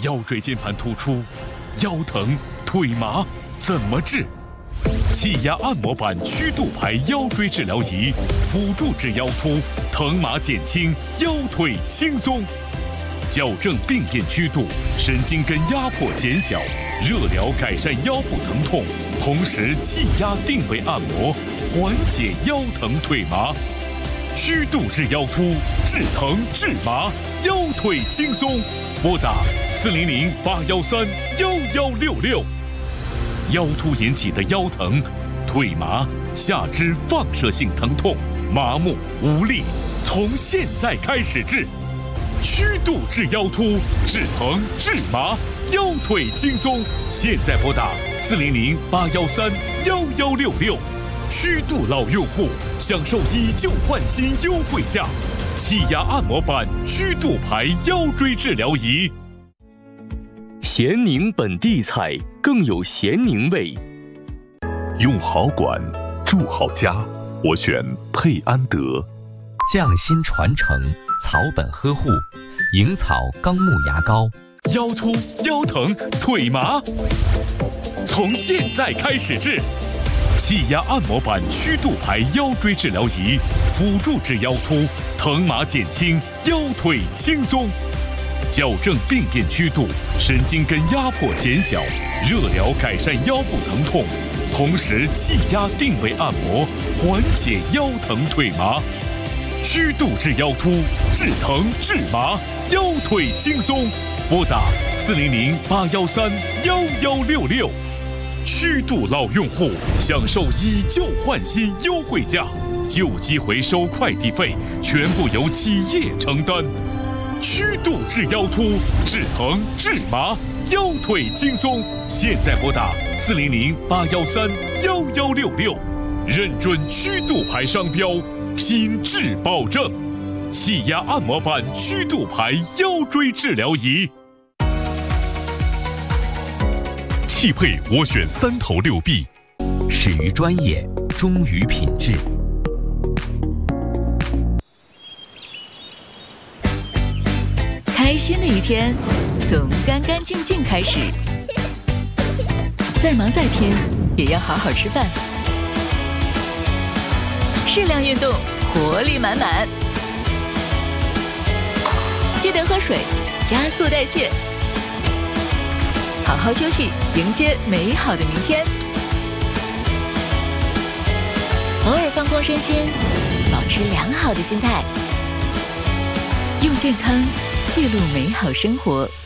腰椎间盘突出、腰疼、腿麻怎么治？气压按摩板曲度排腰椎治疗仪，辅助治腰突，疼麻减轻，腰腿轻松。矫正病变曲度，神经根压迫减小，热疗改善腰部疼痛，同时气压定位按摩，缓解腰疼腿麻。曲度治腰突，治疼治麻，腰腿轻松。拨打400-813-1166。腰突引起的腰疼、腿麻、下肢放射性疼痛、麻木无力，从现在开始治。曲度治腰突，治疼治麻，腰腿轻松。现在拨打400-813-1166。曲度老用户享受以旧换新优惠价，气压按摩板曲度排腰椎治疗仪。 咸宁本地菜更有咸宁味。 用好管，住好家，我选佩安德。 匠心传承，草本呵护，银草钢木牙膏。 腰突、腰疼、腿麻，从现在开始治。气压按摩板曲度排腰椎治疗仪，辅助治腰突，疼麻减轻，腰腿轻松。矫正病变曲度，神经根压迫减小，热疗改善腰部疼痛，同时气压定位按摩，缓解腰疼腿麻。曲度治腰突，治疼治麻，腰腿轻松。拨打400-813-1166。曲度老用户享受以旧换新优惠价，旧机回收快递费全部由企业承担。曲度治腰突，治疼治麻，腰腿轻松。现在拨打400-813-1166，认准曲度牌商标，品质保证。气压按摩板曲度牌腰椎治疗仪。汽配我选3头6臂， 始于专业，忠于品质。 开心的一天，从干干净净开始。再忙再拼，也要好好吃饭。适量运动，活力满满。记得喝水，加速代谢。好好休息，迎接美好的明天。偶尔放空身心，保持良好的心态，用健康记录美好生活。